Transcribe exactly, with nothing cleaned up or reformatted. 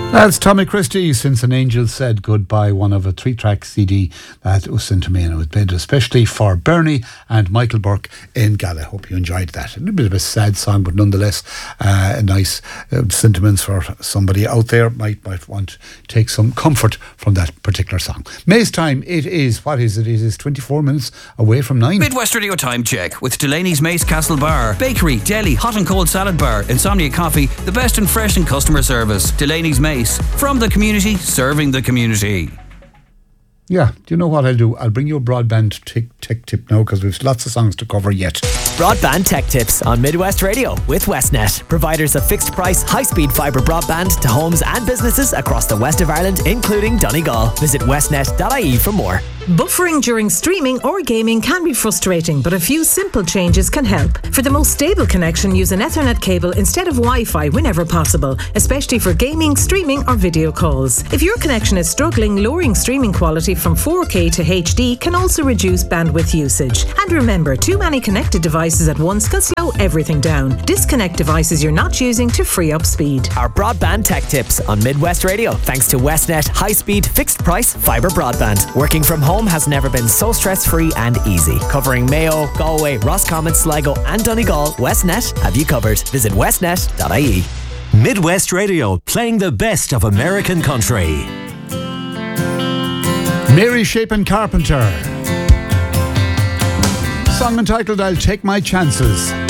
That's Tommy Christie, Since an Angel Said Goodbye, one of a three-track C D that was sent to me, and it was played especially for Bernie and Michael Burke in Gala. Hope you enjoyed that. A little bit of a sad song, but nonetheless uh, a nice uh, sentiments for somebody out there might might want to take some comfort from that particular song. May's time, it is, what is it? It is twenty-four minutes away from nine. Midwest Radio time check with Delaney's Mace Castle Bar. Bakery, deli, hot and cold salad bar, Insomnia Coffee, the best in fresh and customer service. Delaney's Mace. From the community, serving the community. Yeah, do you know what I'll do? I'll bring you a broadband tech, tech tip now, because we've lots of songs to cover yet. Broadband Tech Tips on Midwest Radio with Westnet. Providers of fixed price, high-speed fibre broadband to homes and businesses across the west of Ireland, including Donegal. Visit westnet dot I E for more. Buffering during streaming or gaming can be frustrating, but a few simple changes can help. For the most stable connection, use an Ethernet cable instead of Wi-Fi whenever possible, especially for gaming, streaming or video calls. If your connection is struggling, lowering streaming quality from four K to H D can also reduce bandwidth usage. And remember, too many connected devices at once can slow everything down. Disconnect devices you're not using to free up speed. Our Broadband Tech Tips on Midwest Radio, thanks to Westnet high-speed, fixed-price fibre broadband. Working from home has never been so stress-free and easy. Covering Mayo, Galway, Roscommon, Sligo and Donegal, Westnet have you covered. Visit westnet dot I E. Midwest Radio, playing the best of American country. Mary Shapin Carpenter. Song entitled I'll Take My Chances.